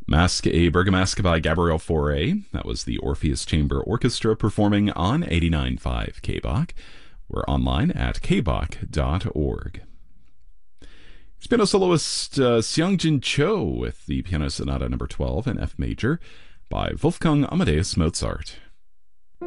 Masque et Bergamasque by Gabriel Fauré. That was the Orpheus Chamber Orchestra performing on 89.5 KBach. We're online at kbach.org. Piano soloist Seongjin Cho with the Piano Sonata No. 12 in F major by Wolfgang Amadeus Mozart.